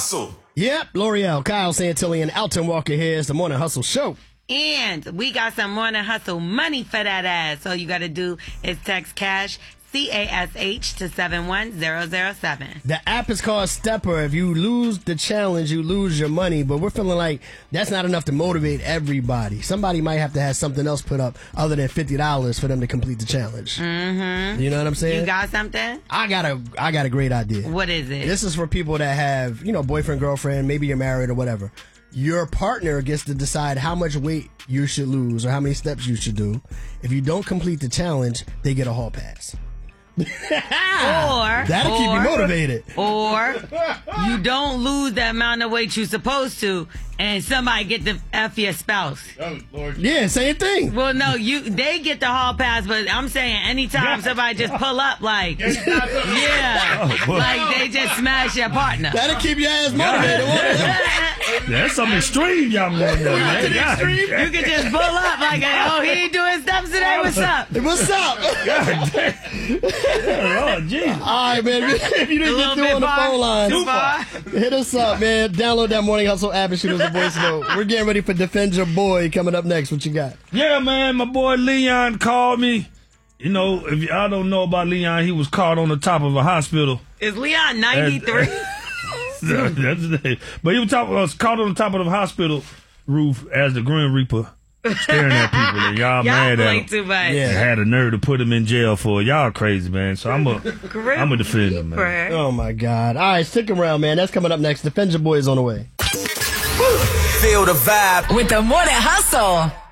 Hustle. Yep, L'Oreal, Kyle Santilli, and Alton Walker here. It's the Morning Hustle Show. And we got some Morning Hustle money for that ass. All you got to do is text cash, CASH, to 71007. The app is called Stepper. If you lose the challenge, you lose your money. But we're feeling like that's not enough to motivate everybody. Somebody might have to have something else put up other than $50 for them to complete the challenge. Mm-hmm. You know what I'm saying? You got something? I got a great idea. What is it? This is for people that have, boyfriend, girlfriend, maybe you're married or whatever. Your partner gets to decide how much weight you should lose or how many steps you should do. If you don't complete the challenge, they get a hall pass. That'll keep you motivated. Or you don't lose the amount of weight you're supposed to, and somebody get the F your spouse. Oh, Lord. Yeah, same thing. Well, no, they get the hall pass, but I'm saying anytime somebody just pull up, like, like they just smash your partner. That'll keep your ass motivated, won't it? That's some extreme y'all want to know, man. You can just pull up like, oh, he ain't doing steps today. What's up? What's up? God damn. Oh, Jesus. All right, man. If you didn't get through on the phone line, hit us up, man. Download that Morning Hustle app and shoot us a voice note. We're getting ready for Defend Your Boy coming up next. What you got? Yeah, man. My boy Leon called me. You know, if y'all don't know about Leon, he was caught on the top of a hospital. Is Leon 93? That's his name. But he was caught on the top of the hospital roof as the Grim Reaper staring at people, and y'all mad at him. Too much. Yeah, had a nerve to put him in jail for it. Y'all crazy, man. So I'm gonna defend him, man. Oh my God! All right, stick around, man. That's coming up next. Defend Your Boy is on the way. Feel the vibe with the Morning Hustle.